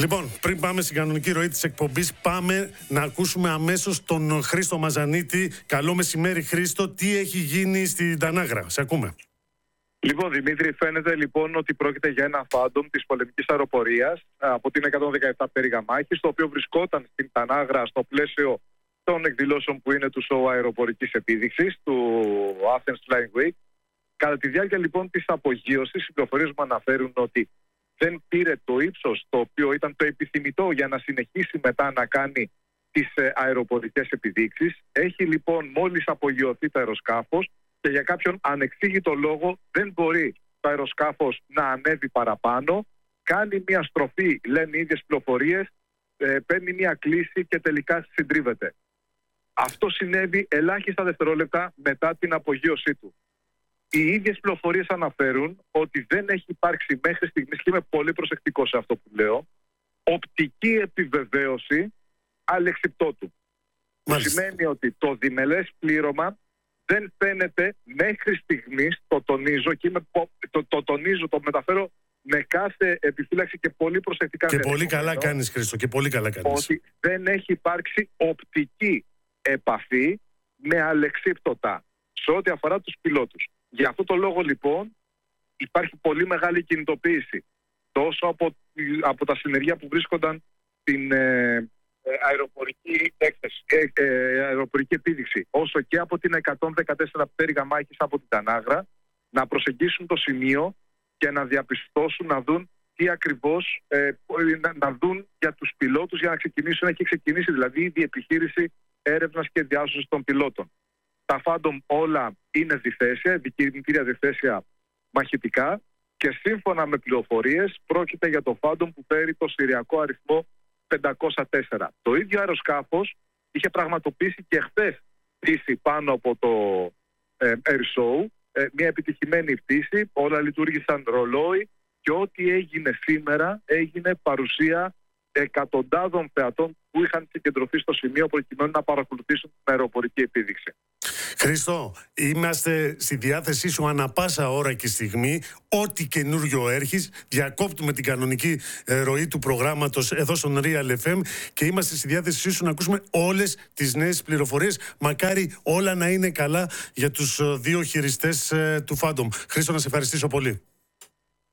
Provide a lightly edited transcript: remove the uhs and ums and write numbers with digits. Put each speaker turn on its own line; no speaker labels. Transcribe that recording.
Λοιπόν, πριν πάμε στην κανονική ροή της εκπομπής, πάμε να ακούσουμε αμέσως τον Χρήστο Μαζανίτη. Καλό μεσημέρι, Χρήστο. Τι έχει γίνει στην Τανάγρα? Σε ακούμε.
Λοιπόν, Δημήτρη, φαίνεται λοιπόν ότι πρόκειται για ένα φάντομ της πολεμικής αεροπορίας από την 117 πτέρυγα μάχης, το οποίο βρισκόταν στην Τανάγρα στο πλαίσιο των εκδηλώσεων που είναι του σοου αεροπορικής επίδειξης, του Athens Flying Week. Κατά τη διάρκεια λοιπόν της απογείωσης, οι πληροφορίες μου αναφέρουν ότι δεν πήρε το ύψος το οποίο ήταν το επιθυμητό για να συνεχίσει μετά να κάνει τις αεροπορικές επιδείξεις. Έχει λοιπόν μόλις απογειωθεί το αεροσκάφος και για κάποιον ανεξήγητο λόγο δεν μπορεί το αεροσκάφος να ανέβει παραπάνω. Κάνει μια στροφή, λένε οι ίδιες πληροφορίες, παίρνει μια κλίση και τελικά συντρίβεται. Αυτό συνέβη ελάχιστα δευτερόλεπτα μετά την απογείωσή του. Οι ίδιες πληροφορίες αναφέρουν ότι δεν έχει υπάρξει μέχρι στιγμής, και είμαι πολύ προσεκτικός σε αυτό που λέω, οπτική επιβεβαίωση αλεξιπτότου. Που σημαίνει ότι το διμελές πλήρωμα δεν φαίνεται μέχρι στιγμής, το τονίζω και το μεταφέρω με κάθε επιφύλαξη και πολύ προσεκτικά.
Και πολύ καλά κάνεις, Χρήστο, και πολύ καλά κάνεις.
Ότι δεν έχει υπάρξει οπτική επαφή με αλεξίπτωτα σε ό,τι αφορά τους πιλότους. Για αυτό το λόγο λοιπόν υπάρχει πολύ μεγάλη κινητοποίηση τόσο από τα συνεργεία που βρίσκονταν στην αεροπορική επίδειξη, όσο και από την 114 πτέρυγα μάχης από την Τανάγρα, να προσεγγίσουν το σημείο και να διαπιστώσουν, να δουν τι ακριβώς, να δουν για τους πιλότους για να ξεκινήσουν. Έχει ξεκινήσει δηλαδή η επιχείρηση έρευνας και διάσωσης των πιλότων. Τα φάντομ όλα είναι διθέσια, κινητήρια διθέσια μαχητικά, και σύμφωνα με πληροφορίες πρόκειται για το φάντομ που φέρει το συριακό αριθμό 504. Το ίδιο αεροσκάφος είχε πραγματοποιήσει και χθες πτήση πάνω από το Air Show, μια επιτυχημένη πτήση, όλα λειτουργήσαν ρολόι και ό,τι έγινε σήμερα έγινε παρουσία εκατοντάδων θεατών που είχαν συγκεντρωθεί στο σημείο προκειμένου να παρακολουθήσουν την αεροπορική επίδειξη.
Χρήστο, είμαστε στη διάθεσή σου ανά πάσα ώρα και στιγμή. Ό,τι καινούριο έρχεις, διακόπτουμε την κανονική ροή του προγράμματος εδώ στον Real FM και είμαστε στη διάθεσή σου να ακούσουμε όλες τις νέες πληροφορίες. Μακάρι όλα να είναι καλά για τους δύο χειριστές του Phantom. Χρήστο, να σε ευχαριστήσω πολύ.